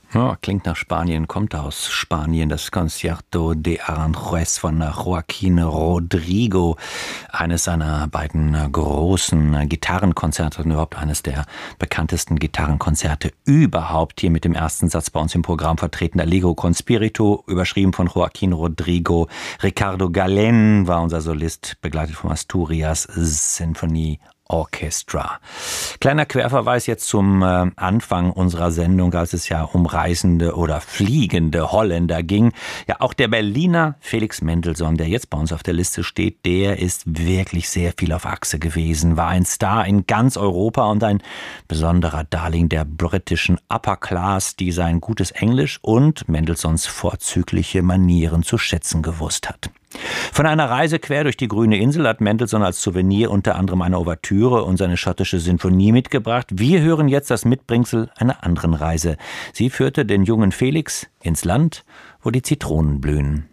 Ja, klingt nach Spanien, kommt aus Spanien. Das Concierto de Aranjuez von Joaquín Rodrigo. Eines seiner beiden großen Gitarrenkonzerte und überhaupt eines der bekanntesten Gitarrenkonzerte überhaupt. Hier mit dem ersten Satz bei uns im Programm vertreten. Allegro con Spirito, überschrieben von Joaquín Rodrigo. Ricardo Galén war unser Solist, begleitet vom Asturias Symphony Orchestra. Kleiner Querverweis jetzt zum Anfang unserer Sendung, als es ja um reisende oder fliegende Holländer ging. Ja, auch der Berliner Felix Mendelssohn, der jetzt bei uns auf der Liste steht, der ist wirklich sehr viel auf Achse gewesen, war ein Star in ganz Europa und ein besonderer Darling der britischen Upper Class, die sein gutes Englisch und Mendelssohns vorzügliche Manieren zu schätzen gewusst hat. Von einer Reise quer durch die grüne Insel hat Mendelssohn als Souvenir unter anderem eine Ouvertüre und seine schottische Sinfonie mitgebracht. Wir hören jetzt das Mitbringsel einer anderen Reise. Sie führte den jungen Felix ins Land, wo die Zitronen blühen.